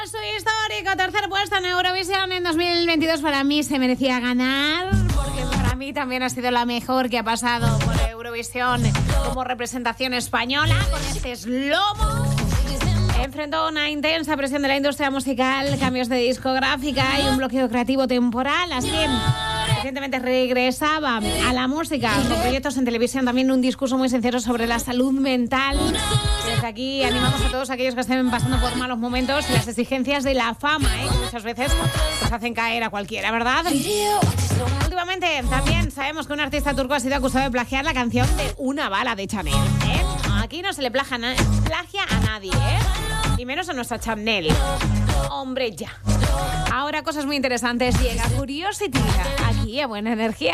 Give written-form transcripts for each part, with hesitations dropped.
Su histórico tercer puesto en Eurovisión en 2022 para mí se merecía ganar, porque para mí también ha sido la mejor que ha pasado por Eurovisión como representación española, con este eslomo. Enfrentó una intensa presión de la industria musical, cambios de discográfica y un bloqueo creativo temporal. Así, recientemente regresaba a la música, con proyectos en televisión, también un discurso muy sincero sobre la salud mental. Desde aquí animamos a todos aquellos que estén pasando por malos momentos y las exigencias de la fama, que muchas veces pues hacen caer a cualquiera, ¿verdad? Últimamente también sabemos que un artista turco ha sido acusado de plagiar la canción de Una bala de Chanel. Aquí no se le plagia a nadie, y menos a nuestra Chanel. Hombre, ya. Ahora cosas muy interesantes. Llega Curiosity aquí a Buena Energía.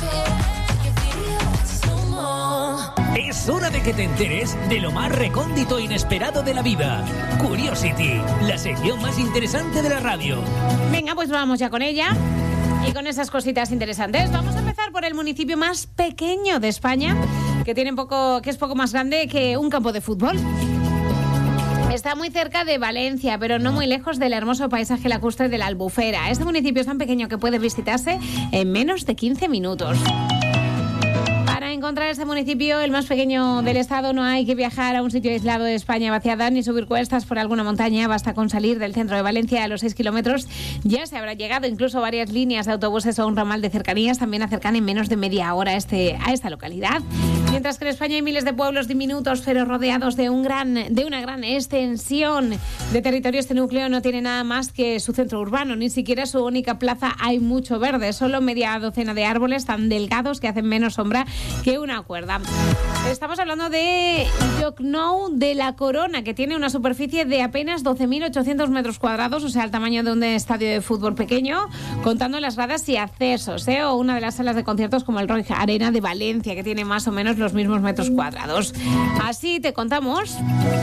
Es hora de que te enteres de lo más recóndito e inesperado de la vida. Curiosity, la sección más interesante de la radio. Venga, pues vamos ya con ella. Y con esas cositas interesantes, vamos a empezar por el municipio más pequeño de España, que es poco más grande que un campo de fútbol. Está muy cerca de Valencia, pero no muy lejos del hermoso paisaje lacustre de la Albufera. Este municipio es tan pequeño que puede visitarse en menos de 15 minutos. Para encontrar este municipio, el más pequeño del estado, no hay que viajar a un sitio aislado de España vaciada ni subir cuestas por alguna montaña. Basta con salir del centro de Valencia a los 6 kilómetros. Ya se habrá llegado. Incluso varias líneas de autobuses o un ramal de cercanías también acercan en menos de media hora a esta localidad. Mientras que en España hay miles de pueblos diminutos, pero rodeados de una gran extensión de territorio, este núcleo no tiene nada más que su centro urbano. Ni siquiera su única plaza hay mucho verde. Solo media docena de árboles tan delgados que hacen menos sombra que una cuerda. Estamos hablando de Llocnou de la Corona, que tiene una superficie de apenas 12.800 metros cuadrados, o sea, el tamaño de un estadio de fútbol pequeño, contando las gradas y accesos, o una de las salas de conciertos como el Roig Arena de Valencia, que tiene más o menos los mismos metros cuadrados. Así te contamos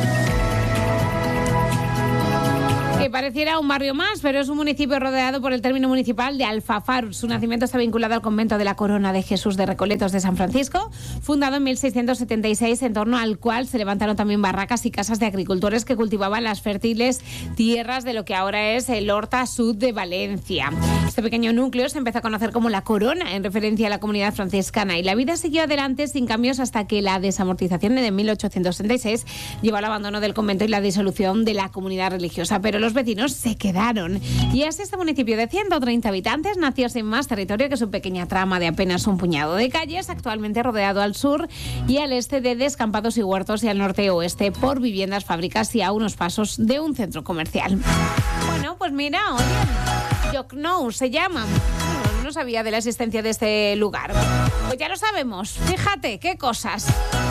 que pareciera un barrio más, pero es un municipio rodeado por el término municipal de Alfafar. Su nacimiento está vinculado al convento de la Corona de Jesús de Recoletos de San Francisco, fundado en 1676, en torno al cual se levantaron también barracas y casas de agricultores que cultivaban las fértiles tierras de lo que ahora es el Horta Sud de Valencia. Este pequeño núcleo se empezó a conocer como la Corona, en referencia a la comunidad franciscana, y la vida siguió adelante sin cambios hasta que la desamortización de 1866 llevó al abandono del convento y la disolución de la comunidad religiosa. Pero los vecinos se quedaron. Y así este municipio de 130 habitantes nació sin más territorio que su pequeña trama de apenas un puñado de calles, actualmente rodeado al sur y al este de descampados y huertos y al norte y oeste por viviendas, fábricas y a unos pasos de un centro comercial. Bueno, pues mira, oye, Llocnou se llama. No sabía de la existencia de este lugar. Pues ya lo sabemos. Fíjate, qué cosas.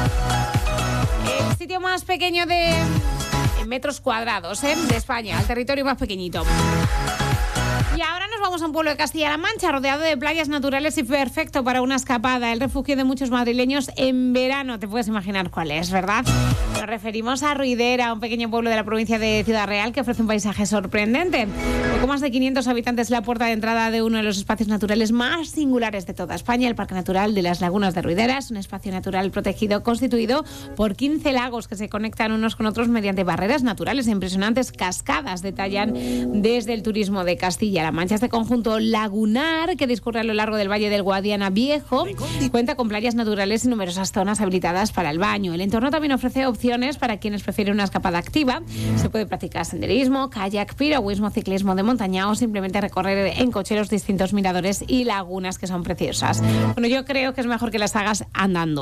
El sitio más pequeño en metros cuadrados, de España, el territorio más pequeñito. Y ahora nos vamos a un pueblo de Castilla-La Mancha, rodeado de playas naturales y perfecto para una escapada. El refugio de muchos madrileños en verano. Te puedes imaginar cuál es, ¿verdad? Nos referimos a Ruidera, un pequeño pueblo de la provincia de Ciudad Real que ofrece un paisaje sorprendente. Poco más de 500 habitantes, la puerta de entrada de uno de los espacios naturales más singulares de toda España, el Parque Natural de las Lagunas de Ruidera. Es un espacio natural protegido constituido por 15 lagos que se conectan unos con otros mediante barreras naturales e impresionantes cascadas. Detallan desde el turismo de Castilla-La Mancha. Este conjunto lagunar que discurre a lo largo del Valle del Guadiana Viejo cuenta con playas naturales y numerosas zonas habilitadas para el baño. El entorno también ofrece opciones para quienes prefieren una escapada activa. Se puede practicar senderismo, kayak, piragüismo, ciclismo de montaña o simplemente recorrer en coche los distintos miradores y lagunas que son preciosas. Bueno, yo creo que es mejor que las hagas andando,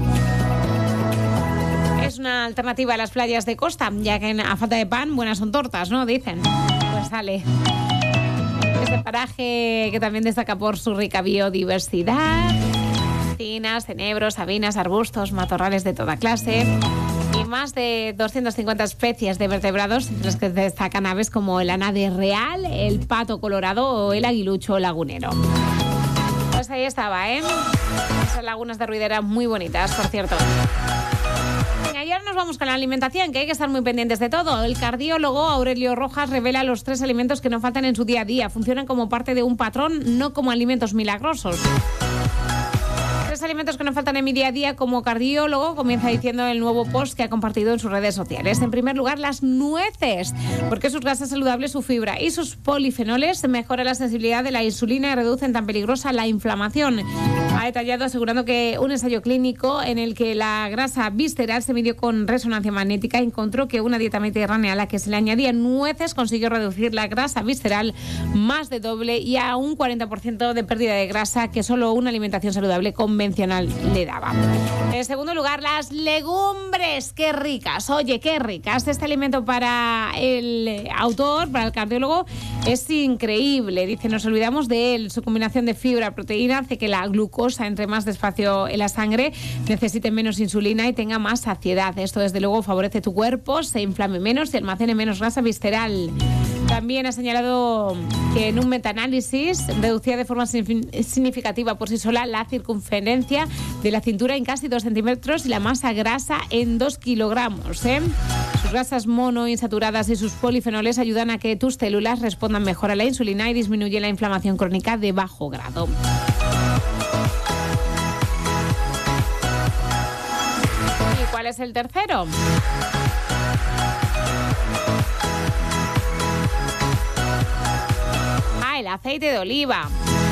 Es una alternativa a las playas de costa, ya que a falta de pan, buenas son tortas, ¿no? Dicen. Pues sale. Este paraje que también destaca por su rica biodiversidad, encinas, cenebros, sabinas, arbustos, matorrales de toda clase y más de 250 especies de vertebrados, entre los que destacan aves como el ánade real, el pato colorado o el aguilucho lagunero. Pues ahí estaba, esas lagunas de Ruidera muy bonitas, por cierto. Y ahora nos vamos con la alimentación, que hay que estar muy pendientes de todo. El cardiólogo Aurelio Rojas revela los 3 alimentos que no faltan en su día a día. Funcionan como parte de un patrón, no como alimentos milagrosos. 3 alimentos que no faltan en mi día a día como cardiólogo, comienza diciendo el nuevo post que ha compartido en sus redes sociales. En primer lugar, las nueces, porque sus grasas saludables, su fibra y sus polifenoles mejoran la sensibilidad de la insulina y reducen tan peligrosa la inflamación. Ha detallado asegurando que un ensayo clínico en el que la grasa visceral se midió con resonancia magnética encontró que una dieta mediterránea a la que se le añadían nueces consiguió reducir la grasa visceral más de doble y a un 40% de pérdida de grasa que solo una alimentación saludable convencional le daba. En segundo lugar, las legumbres. ¡Qué ricas! Oye, qué ricas. Este alimento para el autor, para el cardiólogo, es increíble. Dice, nos olvidamos de él. Su combinación de fibra y proteína hace que la glucosa entre más despacio en la sangre, necesite menos insulina y tenga más saciedad. Esto, desde luego, favorece tu cuerpo, se inflame menos y almacene menos grasa visceral. También ha señalado que en un metaanálisis reducía de forma significativa por sí sola la circunferencia de la cintura en casi 2 centímetros y la masa grasa en 2 kilogramos. Sus grasas monoinsaturadas y sus polifenoles ayudan a que tus células respondan mejor a la insulina y disminuyen la inflamación crónica de bajo grado. ¿Y cuál es el tercero? El aceite de oliva.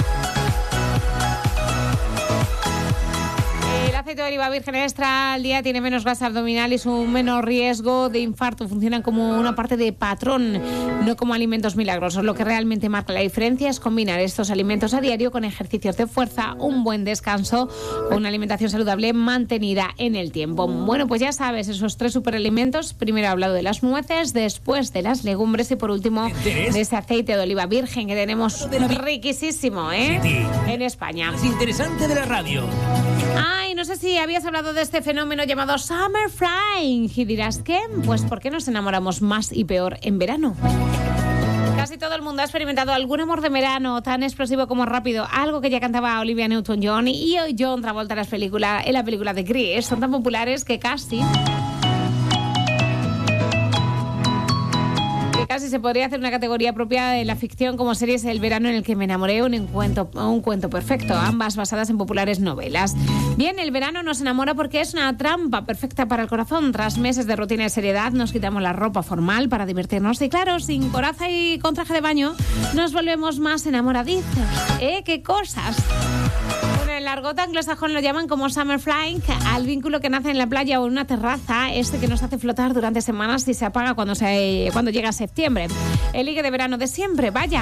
El aceite de oliva virgen extra al día tiene menos grasa abdominal y su menor riesgo de infarto. Funcionan como una parte de patrón, no como alimentos milagrosos. Lo que realmente marca la diferencia es combinar estos alimentos a diario con ejercicios de fuerza, un buen descanso o una alimentación saludable mantenida en el tiempo. Bueno, pues ya sabes, esos 3 superalimentos. Primero he hablado de las nueces, después de las legumbres y por último de ese aceite de oliva virgen que tenemos riquísimo, en España. Más interesante de la radio. Ay, no sé si habías hablado de este fenómeno llamado Summer Flying. Y dirás, ¿qué? Pues ¿por qué nos enamoramos más y peor en verano? Casi todo el mundo ha experimentado algún amor de verano tan explosivo como rápido, algo que ya cantaba Olivia Newton-John y John Travolta en la película de Grease. Son tan populares que casi se podría hacer una categoría propia de la ficción como series El verano en el que me enamoré, un cuento perfecto, ambas basadas en populares novelas. Bien, el verano nos enamora porque es una trampa perfecta para el corazón. Tras meses de rutina y seriedad nos quitamos la ropa formal para divertirnos y claro, sin coraza y con traje de baño nos volvemos más enamoradizos. ¡Qué cosas! Bueno, en el argot anglosajón lo llaman como Summer Flying al vínculo que nace en la playa o en una terraza, que nos hace flotar durante semanas y se apaga cuando llega septiembre. El ligue de verano de siempre, vaya.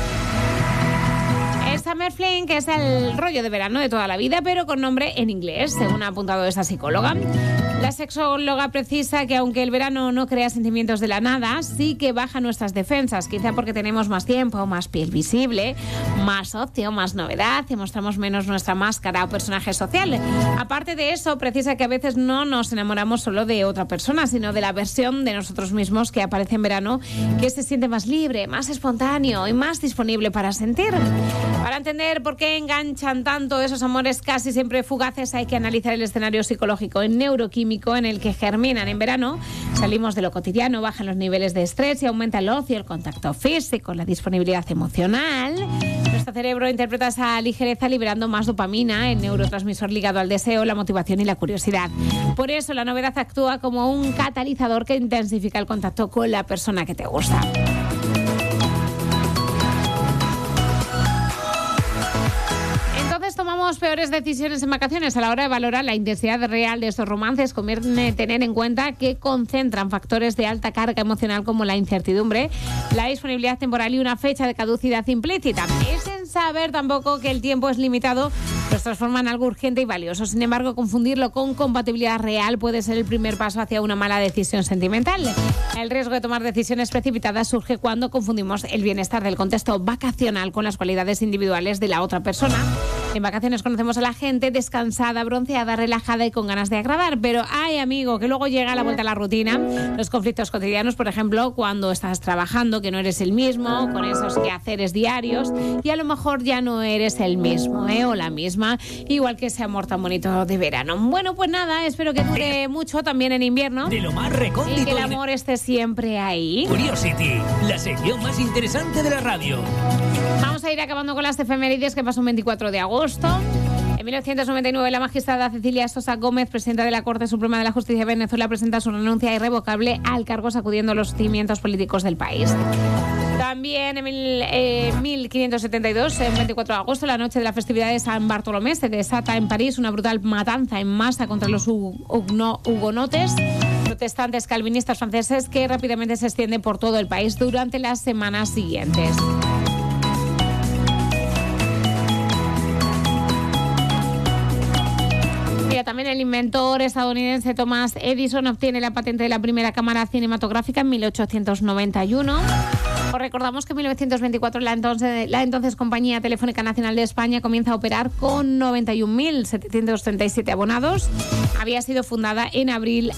El Summer Fling, que es el rollo de verano de toda la vida, pero con nombre en inglés, según ha apuntado esa psicóloga. La sexóloga precisa que aunque el verano no crea sentimientos de la nada, sí que baja nuestras defensas, quizá porque tenemos más tiempo, más piel visible, más ocio, más novedad y mostramos menos nuestra máscara o personaje social. Aparte de eso, precisa que a veces no nos enamoramos solo de otra persona, sino de la versión de nosotros mismos que aparece en verano, que se siente más libre, más espontáneo y más disponible para sentir. Para entender por qué enganchan tanto esos amores casi siempre fugaces, hay que analizar el escenario psicológico en neuroquímico en el que germinan en verano. Salimos de lo cotidiano, bajan los niveles de estrés y aumenta el ocio, el contacto físico, la disponibilidad emocional. Nuestro cerebro interpreta esa ligereza liberando más dopamina, el neurotransmisor ligado al deseo, la motivación y la curiosidad. Por eso la novedad actúa como un catalizador que intensifica el contacto con la persona que te gusta. Tomamos peores decisiones en vacaciones a la hora de valorar la intensidad real de estos romances. Conviene tener en cuenta que concentran factores de alta carga emocional como la incertidumbre, la disponibilidad temporal y una fecha de caducidad implícita. Es en saber tampoco que el tiempo es limitado, los transforma en algo urgente y valioso. Sin embargo, confundirlo con compatibilidad real puede ser el primer paso hacia una mala decisión sentimental. El riesgo de tomar decisiones precipitadas surge cuando confundimos el bienestar del contexto vacacional con las cualidades individuales de la otra persona. En vacaciones conocemos a la gente descansada, bronceada, relajada y con ganas de agradar, pero ay, amigo, que luego llega la vuelta a la rutina, los conflictos cotidianos, por ejemplo, cuando estás trabajando, que no eres el mismo, con esos quehaceres diarios, y a lo mejor ya no eres el mismo, o la misma, igual que ese amor tan bonito de verano. Bueno, pues nada, espero que dure mucho también en invierno. De lo más recóndito. Y que el amor esté siempre ahí. Curiosity, la sección más interesante de la radio. Vamos a ir acabando con las efemérides que pasó un 24 de agosto. En 1999, la magistrada Cecilia Sosa Gómez, presidenta de la Corte Suprema de la Justicia de Venezuela, presenta su renuncia irrevocable al cargo, sacudiendo los cimientos políticos del país. También en 1572, el 24 de agosto, la noche de la festividad de San Bartolomé, se desata en París una brutal matanza en masa contra los hugonotes, protestantes calvinistas franceses, que rápidamente se extiende por todo el país durante las semanas siguientes. También el inventor estadounidense Thomas Edison obtiene la patente de la primera cámara cinematográfica en 1891. Os recordamos que en 1924 la entonces Compañía Telefónica Nacional de España comienza a operar con 91.737 abonados. Había sido fundada en abril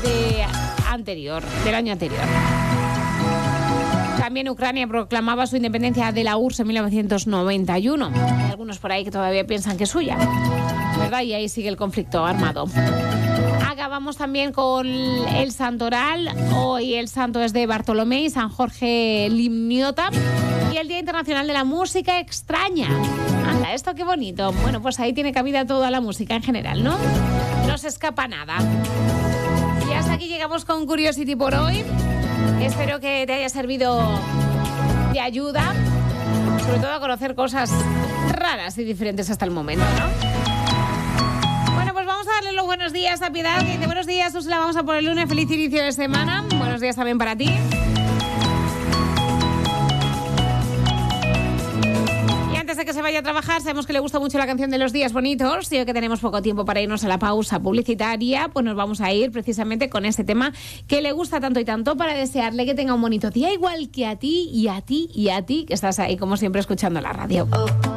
del año anterior. También Ucrania proclamaba su independencia de la URSS en 1991. Hay algunos por ahí que todavía piensan que es suya, ¿verdad? Y ahí sigue el conflicto armado. Acabamos también con el santoral. Hoy el santo es de Bartolomé y San Jorge Limniota. Y el Día Internacional de la Música Extraña. Anda, esto qué bonito. Bueno, pues ahí tiene cabida toda la música en general, ¿no? No se escapa nada. Y hasta aquí llegamos con Curiosity por hoy. Espero que te haya servido de ayuda, sobre todo a conocer cosas raras y diferentes hasta el momento, ¿no? Bueno, pues vamos a darle los buenos días a Piedad, que dice: buenos días, Úrsula, vamos a por el lunes, feliz inicio de semana. Buenos días también para ti. Antes de que se vaya a trabajar, sabemos que le gusta mucho la canción de los días bonitos, y hoy que tenemos poco tiempo para irnos a la pausa publicitaria, pues nos vamos a ir precisamente con este tema que le gusta tanto y tanto, para desearle que tenga un bonito día, igual que a ti y a ti y a ti, que estás ahí como siempre escuchando la radio.